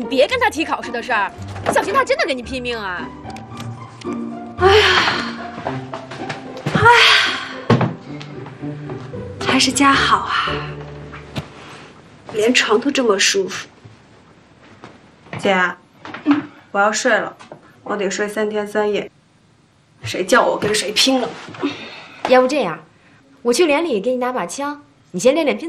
你别跟他提考试的事儿，小心他真的跟你拼命啊！ 哎呀，哎呀，还是家好啊，连床都这么舒服。姐，我要睡了，我得睡3天3夜，谁叫我跟谁拼了？ 要不这样，我去连里给你拿把枪，你先练练拼。